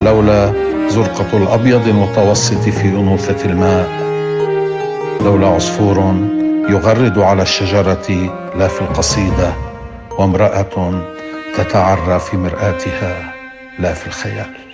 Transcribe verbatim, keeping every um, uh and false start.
لولا زرقة الأبيض المتوسط في أنوثة الماء، لولا عصفور يغرد على الشجرة لا في القصيدة، وامرأة تتعرى في مرآتها لا في الخيال.